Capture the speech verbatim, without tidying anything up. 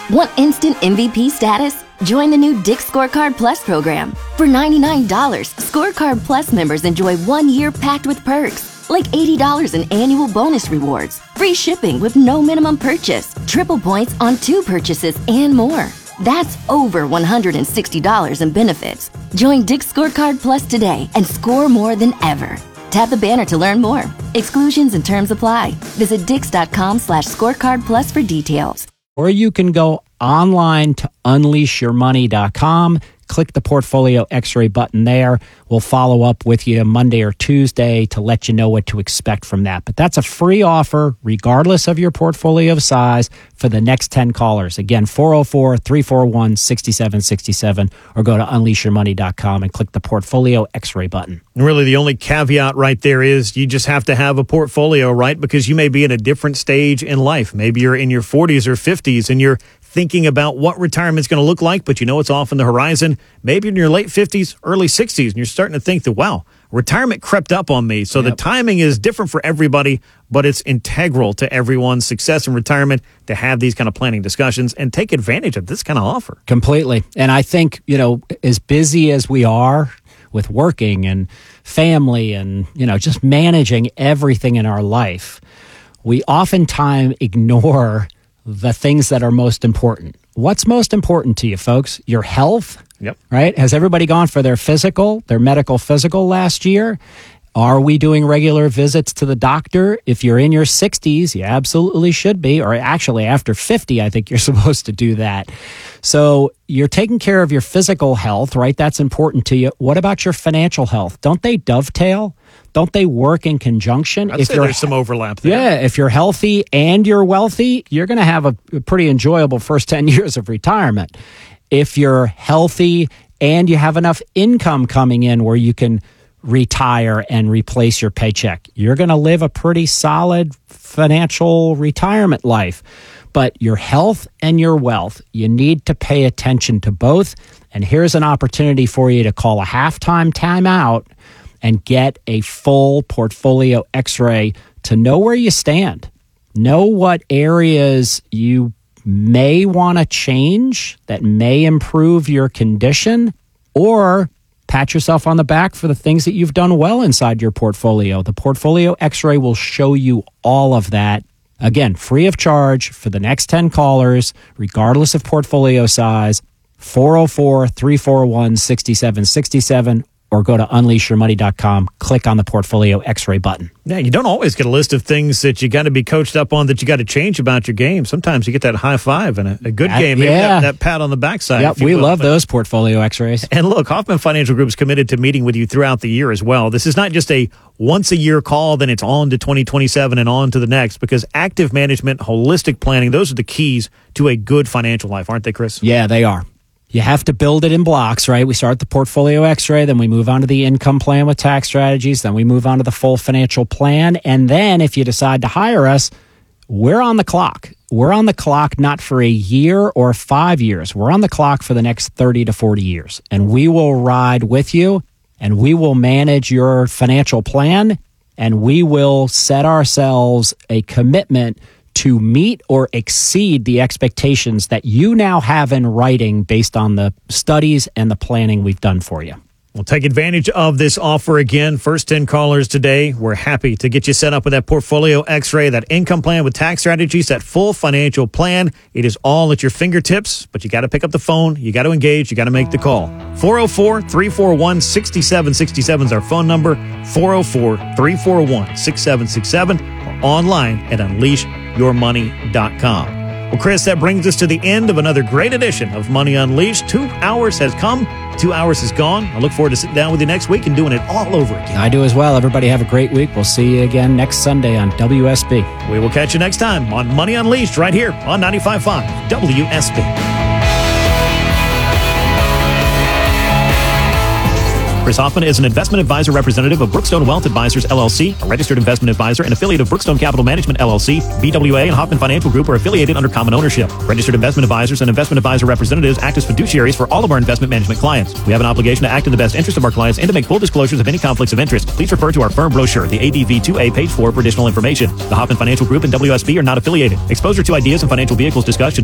Want instant M V P status? Join the new Dick's Scorecard Plus program. For ninety-nine dollars, Scorecard Plus members enjoy one year packed with perks, like eighty dollars in annual bonus rewards, free shipping with no minimum purchase, triple points on two purchases, and more. That's over one hundred sixty dollars in benefits. Join Dick's Scorecard Plus today and score more than ever. Tap the banner to learn more. Exclusions and terms apply. Visit dix.com slash scorecard plus for details. Or you can go online to unleash your money dot com. Click the Portfolio X-ray button there. We'll follow up with you Monday or Tuesday to let you know what to expect from that. But that's a free offer, regardless of your portfolio size, for the next ten callers. Again, four oh four, three four one, six seven six seven, or go to unleash your money dot com and click the Portfolio X-ray button. Really, the only caveat right there is you just have to have a portfolio, right? Because you may be in a different stage in life. Maybe you're in your forties or fifties and you're thinking about what retirement's going to look like, but you know it's off on the horizon. Maybe in your late fifties, early sixties, and you're starting to think that, wow, retirement crept up on me. So yep. The timing is different for everybody, but it's integral to everyone's success in retirement to have these kind of planning discussions and take advantage of this kind of offer. Completely. And I think, you know, as busy as we are with working and family and, you know, just managing everything in our life, we oftentimes ignore the things that are most important. What's most important to you, folks? Your health, yep. Right? Has everybody gone for their physical, their medical physical last year? Are we doing regular visits to the doctor? If you're in your sixties, you absolutely should be. Or actually, after fifty, I think you're supposed to do that. So you're taking care of your physical health, right? That's important to you. What about your financial health? Don't they dovetail? Don't they work in conjunction? I'd if say you're, there's some overlap there. Yeah, if you're healthy and you're wealthy, you're going to have a, a pretty enjoyable first ten years of retirement. If you're healthy and you have enough income coming in where you can retire and replace your paycheck, you're going to live a pretty solid financial retirement life. But your health and your wealth, you need to pay attention to both. And here's an opportunity for you to call a halftime timeout and get a full portfolio X-ray to know where you stand. Know what areas you may want to change that may improve your condition, or pat yourself on the back for the things that you've done well inside your portfolio. The Portfolio X-ray will show you all of that. Again, free of charge for the next ten callers, regardless of portfolio size, four oh four, three four one, six seven six seven, or go to unleash your money dot com, click on the Portfolio X-ray button. Yeah, you don't always get a list of things that you got to be coached up on, that you got to change about your game. Sometimes you get that high five and a, a good that, game, maybe yeah. that, that pat on the backside. Yep, we will. love but, those Portfolio X-rays. And look, Hoffman Financial Group is committed to meeting with you throughout the year as well. This is not just a once-a-year call, then it's on to twenty twenty-seven and on to the next, because active management, holistic planning, those are the keys to a good financial life, aren't they, Chris? Yeah, they are. You have to build it in blocks, right? We start the Portfolio X-ray, then we move on to the income plan with tax strategies, then we move on to the full financial plan, and then if you decide to hire us, we're on the clock. We're on the clock not for a year or five years. We're on the clock for the next thirty to forty years, and we will ride with you, and we will manage your financial plan, and we will set ourselves a commitment to meet or exceed the expectations that you now have in writing based on the studies and the planning we've done for you. We'll take advantage of this offer again. First ten callers today. We're happy to get you set up with that Portfolio X-ray, that income plan with tax strategies, that full financial plan. It is all at your fingertips, but you got to pick up the phone. You got to engage. You got to make the call. four oh four, three four one, six seven six seven is our phone number. four oh four, three four one, six seven six seven, or online at unleash your money dot com. Well, Chris, that brings us to the end of another great edition of Money Unleashed. Two hours has come. Two hours is gone. I look forward to sitting down with you next week and doing it all over again. I do as well. Everybody have a great week. We'll see you again next Sunday on W S B. We will catch you next time on Money Unleashed right here on ninety-five point five W S B. Chris Hoffman is an investment advisor representative of Brookstone Wealth Advisors, L L C, a registered investment advisor and affiliate of Brookstone Capital Management, L L C. B W A and Hoffman Financial Group are affiliated under common ownership. Registered investment advisors and investment advisor representatives act as fiduciaries for all of our investment management clients. We have an obligation to act in the best interest of our clients and to make full disclosures of any conflicts of interest. Please refer to our firm brochure, the A D V two A, page four, for additional information. The Hoffman Financial Group and W S B are not affiliated. Exposure to ideas and financial vehicles discussed should